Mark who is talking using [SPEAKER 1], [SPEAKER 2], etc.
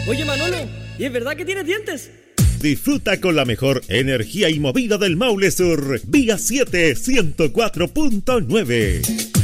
[SPEAKER 1] Oye, Manolo, ¿y es verdad que tienes dientes?
[SPEAKER 2] Disfruta con la mejor energía y movida del Maule Sur. Vía 7 104.9.